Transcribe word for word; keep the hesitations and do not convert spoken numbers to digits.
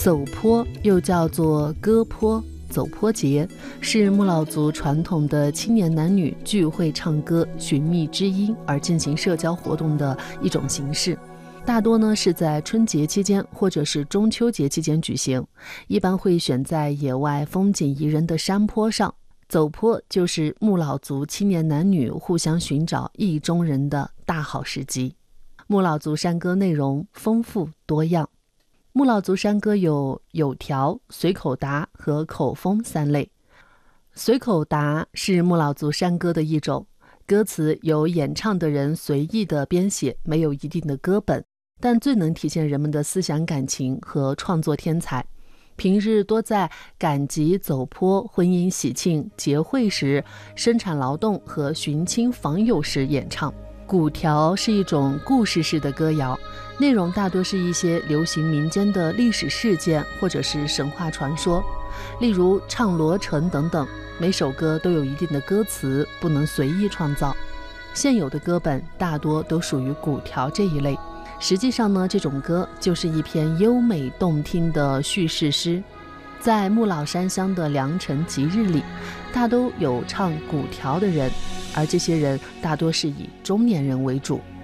走坡又叫做歌坡、走坡节，是木老族传统的青年男女聚会唱歌、寻觅知音而进行社交活动的一种形式。大多呢是在春节期间或者是中秋节期间举行，一般会选在野外风景宜人的山坡上。走坡就是木老族青年男女互相寻找意中人的大好时机。木老族山歌内容丰富多样。木老族山歌有有条、随口答和口风三类。随口答是木老族山歌的一种，歌词由演唱的人随意的编写，没有一定的歌本，但最能体现人们的思想感情和创作天才。平日多在赶集、走坡、婚姻喜庆、结会时、生产劳动和寻亲访友时演唱。古调是一种故事式的歌谣，内容大多是一些流行民间的历史事件或者是神话传说，例如唱罗成等等。每首歌都有一定的歌词，不能随意创造。现有的歌本大多都属于古调这一类。实际上呢，这种歌就是一篇优美动听的叙事诗。在木老山乡的良辰吉日里，大都有唱古调的人，而这些人大多是以中年人为主。